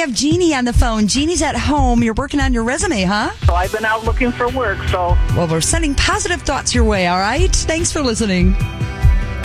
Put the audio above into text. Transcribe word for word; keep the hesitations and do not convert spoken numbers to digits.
have Jeannie on the phone. Jeannie's at home. You're working on your resume, huh? So I've been out looking for work, so. Well, we're sending positive thoughts your way, all right? Thanks for listening.